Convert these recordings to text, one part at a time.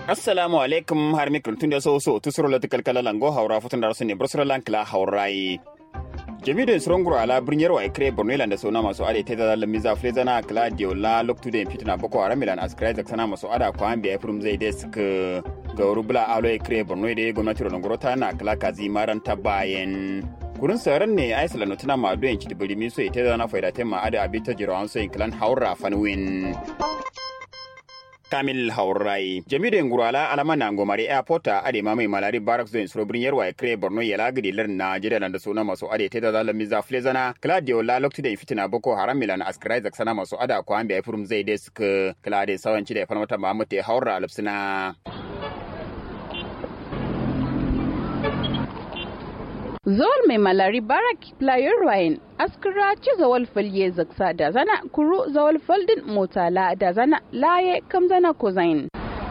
Assalamu alaikum har mikron tun da so tusuro la tikal lango haura futun da rasun ne brosro lankla haurai. Jami'in Surunguru ala birniyar wa ikre Borno da sona masu ade ta da lamiza flezana Claudio la loktu da fitina boko haram milan askrai da sana masu ada ko an biya furum zai desk ga rubla alo ikre Borno da gwamnati Ronongoro ta na kala kazi maran ta bayan kurin saran ne Aisla notuna ma do yanki dibiri mi so ita da na faida tema ada abita jirawan so inclan haura fanwin Kamil Haurai. Jami'in Ngurala Alamana Ngomari Airport a Ade Mama Malari Barracks zone Surobrin Yarwa Kre Borno Yala Gidi Lerna Najeriya da suna masu Ade ta da Lamiza Flezana Claudio la lokti da fitina Boko Haram Milan Askrai da sana masu Ada ko an biya furum zai desk Claude sawanci da farmata Muhammad te Haura Alfsina. Zawal mai malari barak player Ryan askira ci zawal falye zaksa da zana kuru zawal faldin motala da zana laye kam zana kozain.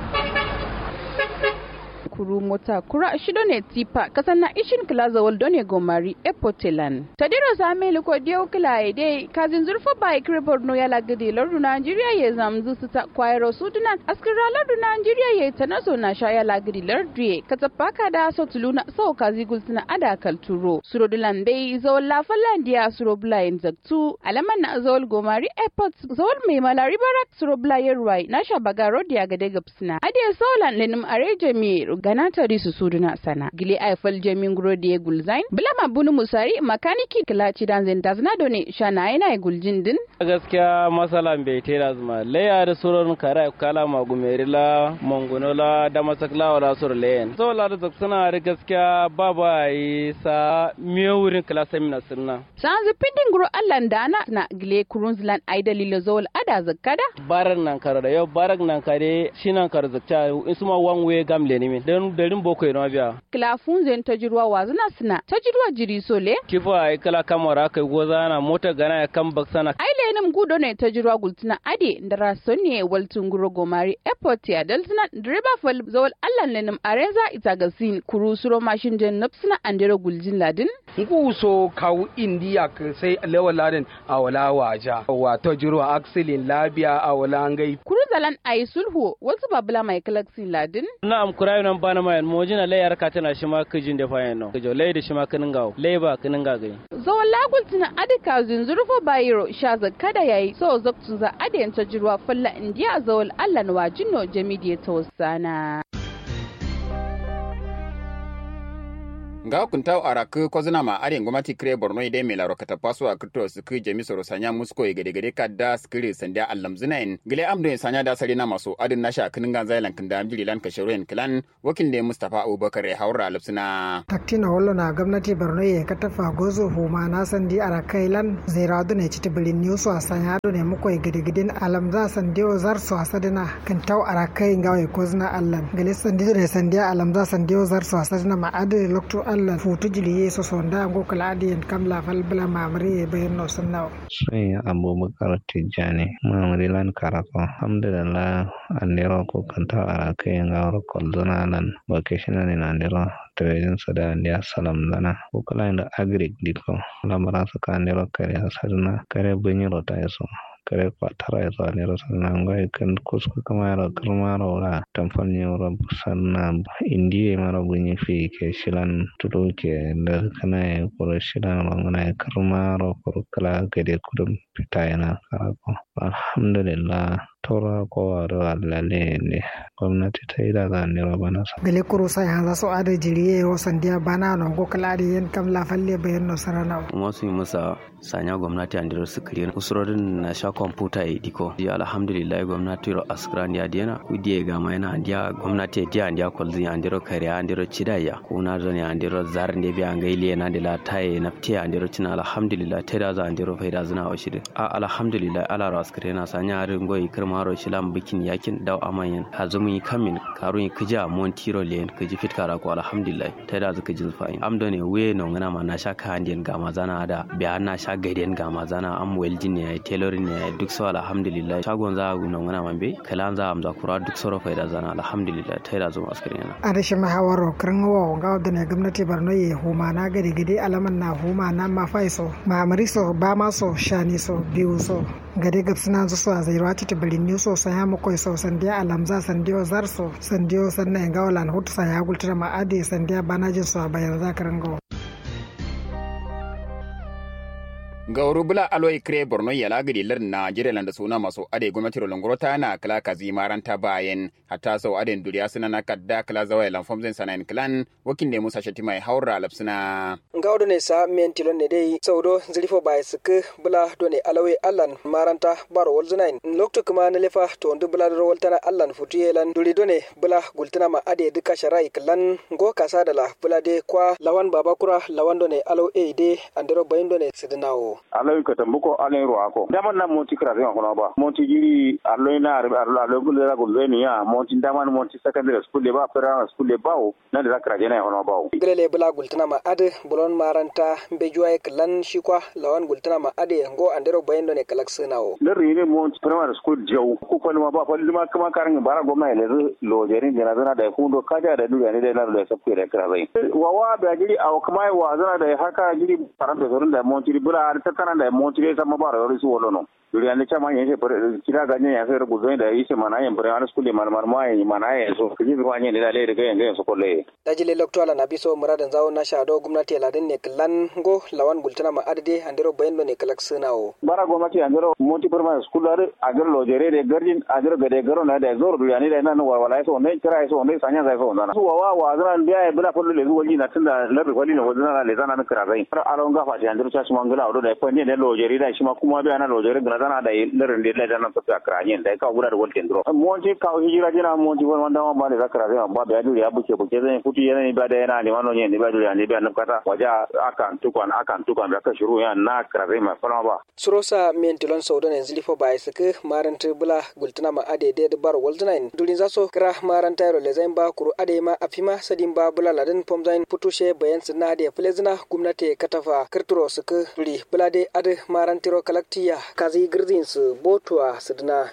Kuru mota kura shido ne tipa kasan na ishin kila zawal done gomari epotelan. Tadiro same liko diyo kila ide kazin zurfa ba ikre Borno ya lagadi lardu Nigeria ya zamzu su ta kwairo suduna askira lardu Nigeria ya tanaso na sha ya lagadi lardu ye katapaka da so tuluna so kazi gulsuna ada kalturo. Surodulan bai zawal lafalandiya suroblayin zaktu alaman na zawal gomari airport zawal mai malari barak suroblayin ruwai na sha bagaro diya gade gapsina. Adiya saulan lenim are jami'ir ganata risu suduna sana gile aifal jamin grodi gulzain bilama bunu musari makaniki kilaci dan zintas na done shana yana guljin din gaskiya masalan bai tera zuma leya da suron kara kala magumerila mongonola da masakla wala sur len so la da suna da gaskiya baba yi sa miyawurin klasa mina sunna san zipindin gro allan dana na gile kurunzlan aidalilo zol ada zakkada baran nan kara da yau barak nan kare shinan kar zakta isma one way gamle ne don darin boko yana biya klafun zen tajirwa wazuna suna tajirwa jiri sole kifa ai kala kamara kai goza na mota gana ya kan baksana ai lenim gudo ne tajirwa gultuna ade ndara sonne waltun guro gomari airport ya dalsuna driver fal zawal allan lenim arenza itagasin kuru suro mashin den napsuna andero guljin ladin nguso kawu india sai lewal ladin awala waja wa tajirwa axilin labiya awala ngai kuru zalan ai sulhu wasu babula mai kalaksin ladin na'am kurayo nan bana mayan mojina lay yarka tana shi ma kijin da fayan no kijo lay da shi ma kinin gawo lay ba kinin ga gai zawal lagul tuna adika zunzurfo bayiro sha zakada yayi so zaktu za adiyan tajirwa falla indiya zawal allan wajinno jamidiya tawsana ga kuntaw arak ko zina ma are ngomati kre Borno ide me laro kata paso a krito su ku jemi soro sanya musko e gede kadda skiri sanda allam zinain gile amdo sanya da sare na maso adin nasha kinin gan zailan kin da amjiri lan kashirin klan wakil de Mustafa Abubakar ya haura lupsina taktina hollo na gwamnati Borno ye katafa gozo huma na sandi arakai lan zairadu ne citibilin news wa sanya do ne muko e gede alam za sandiyo zar so asadina kuntaw arakai ngawe ko zina allan gile sandiyo ne sandiya alam za sandiyo zar so asadina ma ade lokto Allah futu jili yeso sonda ngo kala adiyen kamla fal bla mamri bayno sannaw sai Abubakar Tijani mamri lan karako alhamdulillah andero ko kanta arake ngawro kolzona nan vacation nan andero tawejin sada ndia salam lana ko kala inda agrik diko lamara saka andero kare asarna kare bunyiro tayeso kare patara eso andero sanango ikan kusko kamara karmaro la tamfani ora sanna indie maro bunyi fi ke shilan tudo ke da kana ko shilan mangana karmaro ko kala gede kudum pitayana karako alhamdulillah tora ko aro allale ne gwamnati ta yi da ne bana sa gele kuro sai hanza so ada jiriye o sandiya bana no go kala da yen kam la falle bayan no sarana wasu musa sanya gwamnati andiro sukriyan usurodin na sha computer diko ya alhamdulillah gwamnati ro askran ya diana kudiye ga mai na dia gwamnati dia andia kolzi andiro kare andiro chidaya kuna zo ne andiro zar ne bi angaili na dila taye nafti andiro cina alhamdulillah teda za andiro faida zuna wa shide alhamdulillah ala ro askran sanya rin goyi maro shilam bikin yakin daw amayen hazumi kamin karun kija montiro len kiji fitkara ko alhamdulillah tada zaka jin fa'in amdone we no ngana ma na shaka handien ga mazana da biya na sha gaiden ga mazana am welding ne tailoring ne duk so alhamdulillah shagon za no ngana mambe kalan za amza kura duk soro faida zana alhamdulillah tada zo askirina adashi mahawaro kranwo ga da gwamnati Borno ye huma na gade alaman na huma na mafaiso ma mariso ba maso shani so biuso gade gabsina zuwa zairwati ta bilin news so ya mako so sandiya alamza sandiyo zarso sandiyo sanna ngawalan hutu sa ya gultura ma ade sandiya banajin so bayan zakarango gauru bula aloi kre borno yala gidi lar Najeriya landa suna maso ade gwamnati rolongorota na kala kazi maranta bayan hatta sau aden duriya suna na kadda kala zawai lanfom zen sanayin klan wakin ne musa shati mai haura lapsuna gaudu ne sa mentilon ne dai saudo zilifo bai suke bula done alawai allan maranta baro walzunain lokto kuma na lefa to ndu bula ro waltana allan futuyelan duri done bula gultana ma ade duka sharai klan go kasa dala bula de kwa lawan babakura lawan done alawai de andero bayin done sidinawo aloy ko tambuko alen roako daman na monti krave ko ba monti jiri aloy na aloy ko le ko le ya monti daman monti secondary school le ba primary school le bawo na da kraje na hono bawo grele bula gultana ma ade bulon maranta be joye klan shikwa lawan gultana ma ade ngo andero bayendo ne kalak sinawo le rine monti primary school jaw ko ko ma ba falli ma kama karan bara goma le lo jerin dina zana da hundo kaja da duya ne da na da sabke da kraje wawa ba jiri aw kuma wa zana da haka jiri paranta zorun da monti bula tana da montire sama ba rawar su wolono duriya ne chama yake kira ganye ya sai rubuzo da yake mana yin primary school marmar mai mana ya so kiji zuwa ne da le daga yanda su kolle dajile loktola na biso muradan zawo na shado gwamnati ladin ne klan go lawan gultana ma adade andero bayendo ne kalak sunawo bara gwamnati andero monti primary school are agar lojere de garjin agar gade garo na da zor duriya ne da nan wala so ne kira so ne sanya zai so na su wa zan biya bula kullu le zuwa na tunda labi kwali ne wajen le zana na kira zai alon gafa ta andero cha shi mangala odo da kwanye da lojere da shi ma kuma biya na lojere gana zana da larin da da ta kranye da ka gura da walken dro monti ka hijira jina monti wanda ma ba da zakara zai ba da ya buke zai futu yana ni ba da yana ni wano ne ba da ne ba nan kata waja akan tukan da ka shiru yana na kare ma fara ba surosa mentilon saudo ne zilifo bai suke maranta bula gultuna ma ade de bar waldunain durin zaso kra maranta yaro le zain ba kuru ade ma afima sadin ba bula ladan pomzain putushe bayan sunna de flezina gumnati katafa kirturo suke duri bula de ade marantiro kalaktiya kazi girdin su botuwa sudna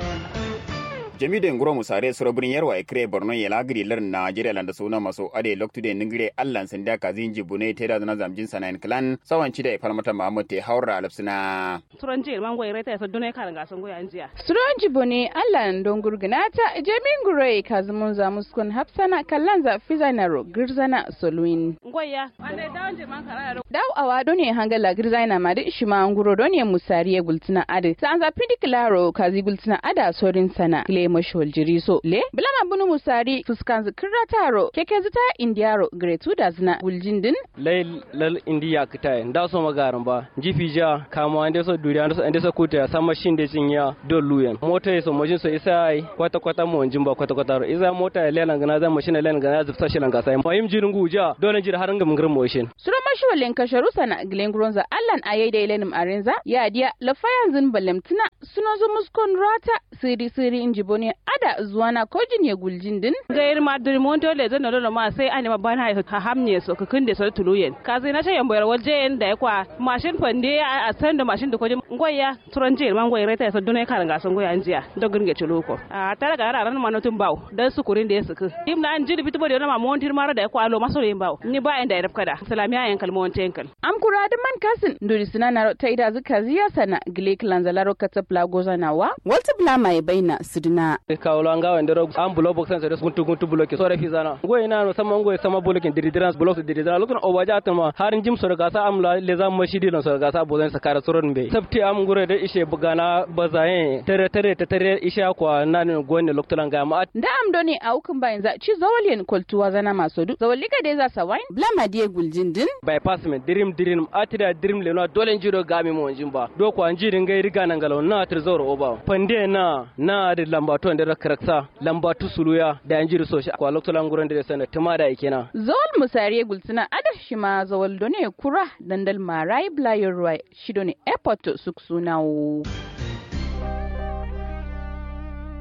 jami'in ngoro musare surobrin yarwa ikre borno yela gidi lar Najeriya landa suna maso ade loktude ningire allan sanda kazin jibune teda na zamjin sanayin clan sawanci da ifalmata Muhammad te haura alfsina suronji mango ireta so dune kan ga songo yanjiya suronji bone allan don gurgunata jami'in ngoro kazumun zamuskun hafsana kallan za fizanaro girzana soluin ngoya ande dawje man kararo daw awado ne hangala girzana ma da ishima ngoro done musariye gultuna ade san za pidiklaro kazi gultuna ada sorin sana mashol jiriso le bilama bunu musari fuskan zikirra taro keke zita indiyaro gretu da zina guljindin lal indiya kita da so magaran ba jifija kama ande so duriya ande so kuta sama shinde cinya doluyen mota yaso mojin so isai kwata mo njimba kwata iza mota lelan gana za machine lelan gana zufta shilan ga sai fahim jirin guja dole jir haran gam ngir moshin suro masholen kasharu sana glengronza allan ayai da ilenim arenza ya dia lafayan zin balemtina suno zo muskon rata siri injibo ne ada zuwana kojin ya guljin din gair madri monto le zan dole ma sai an ma bana ha hamne so ka kunde so tuluyen ka zai na tayan bayar waje da yakwa mashin fande a san da mashin da kojin ngoya turanje man ngoya reta so dunai kan ga son ngoya anjiya dogun ge chuloko a tara ga ran manotun bawo dan su kurin da ya suku dim na anjiri bitubo da ma montir mara da yakwa alo maso yin bawo ni ba inda ya rafkada salamiya yan kalmon tenkal am kura da man kasin nduri sinana ta ida zuka ziya sana glek lanzalaro katapla gozanawa walta blama ya baina sidina kawlo anga wende ro am bulo box sen so guntu bloke so refi zana ngoy na sama ngoy sama bloke diridirans block diridirans lokon o waja atma harin jim so ga sa am la leza mashidi no so ga sa bozen sa kara soron be sabti am ngure da ishe bugana bazaye tere isha kwa nan gonne loktolan ga ma da am doni aukun bayin za ci zawalien koltuwa zana maso du zawalika da za sa wine blama die guljindin bypass me dirim atida dirim le no dole njiro ga mi mo njimba do kwa njirin ga riga nan galo na trezor oba pande na da lambato da karaksa lambatu suluya da yanjiri soshi kwa loktolan guran da sana tuma da ikena zawal musariye gulsuna ada shima zawal done kura dandal marai blayer roy shidone airport suksunawo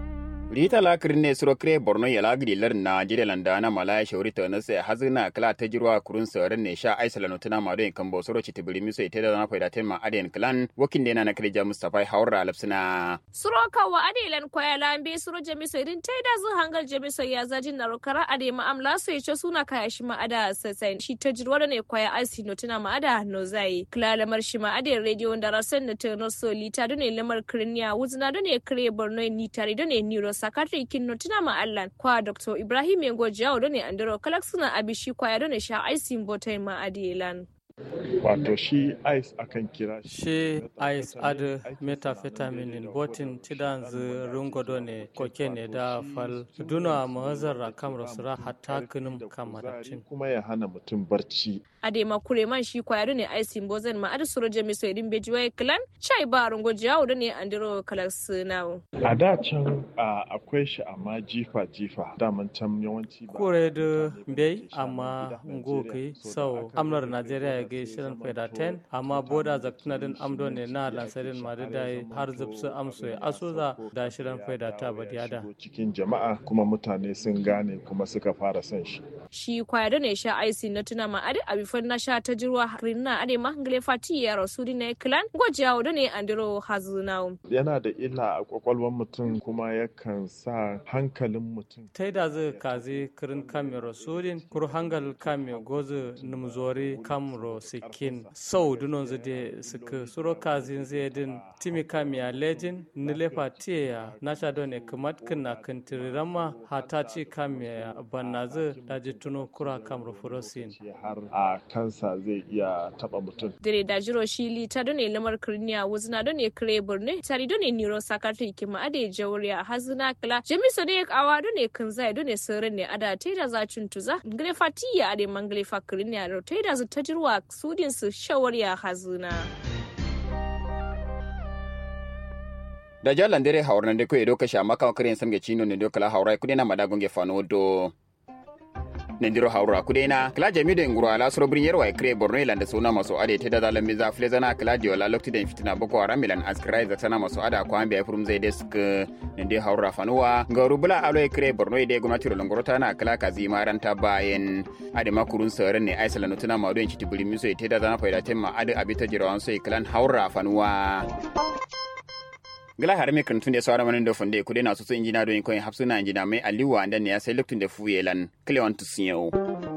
Rita lakirin ne suro kire Borno ya lagidi lar na landa na malaya shauri ta nasa hazina kala ta jirwa kurun sauran ne sha aisala notuna ma don kan bosoro ci tibiri miso ite da na faida tema adiyan clan wakin da na kirja Mustafa haura lapsina suro kawa adilan koya lambe suro jamiso irin tai da zu hangal jamiso ya zajin na rokara ade ma amla so yace suna kaya shi ma ada sai shi ta jirwa ne koya asi notuna ma ada no zai kala lamar shi ma ade radio da rasan na ta no so lita don ne lamar kirniya wuzna don ne kire Borno ni tare don ne niro sakatri kinno tuna ma Allah kwa Dr. Ibrahim Yengo Jawo done andero kalaksuna abishi kwa ya done sha ice botai ma adilan wato shi ice akan kira shi ice ad methamphetamine botin tidan rungodo ne cocaine da fal duna mahazara kamar sura hatta kunum kamaratin kuma ya hana mutum barci ade makure man shi kwa ya done ice bozan ma ad suro jamiso idin bejuwa clan chai ba rungo jawo done andero kalaksuna a da can akwai shi amma jifa daman can yawanci ba kure da bai amma ngokai sau amnar Najeriya ga shirin faida 10 amma boda zaktuna din amdo ne na lansarin madadai har zubsu amso ya asuza da shirin faida ta badiyada cikin jama'a kuma mutane sun gane kuma suka fara son shi kwaya da ne sha IC na tuna ma ade abifan na sha ta jirwa rinna ade mahangale fati ya rasudi na clan gwajawo da ne andiro hazunawo yana da illa a kwakwalwar mutum kuma yakan sa hankalin mutum taida zai kazi kirin kame rasudin kur hangal kame gozu numzori kamro sikin sau dunon zade suka suro kazin zedin timi kamiya lejin nilefa tiya na shado ne kamat kina kantirirama hata ci kamiya bannazu daji tuno kura kamro furosin har a kansa zai iya taba mutum dire da jiro shi lita done lamar kirniya wuzna done kire burne tari done niro sakatri kima ade jawriya hazuna kala jamiso ne awa done kanzai done sirrin ne ada taida zacin tuza ngre fatiya ade mangle fakirniya ro taida zu tajirwa sudin su shawariya hazuna da jalan dare hawar da ko edo ka sha maka kirin samge chino ne do kala hawrai kudena madagon ge fano do nendiro hawra kudena kala jamido nguro ala soro brin yerwa kre Borno ilanda sona maso ade te da dalan miza flezana kala di wala lokti den fitina boko haram milan askrai za sana maso ada ko ambe furum zai desk nende hawra fanuwa ngaru bula alo kre Borno ide gwamnati ro ngorota na kala kazi maranta bayen ade makurun saren ne aisala notuna mado en chitibuli miso te da dana faida temma ade abita jirawan so klan hawra fanuwa gila har me kan tunde sawara manin do fonde ku de na so injina do in ko hapsuna injina mai aliwa andan ne ya sai luktun da fuyelan klewan tusiyo